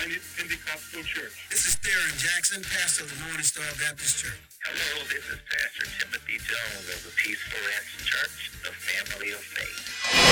United Pentecostal Church. This is Theron Jackson, pastor of the Morning Star Baptist Church. Hello, this is Pastor Timothy Jones of the Peaceful Acts Church, the family of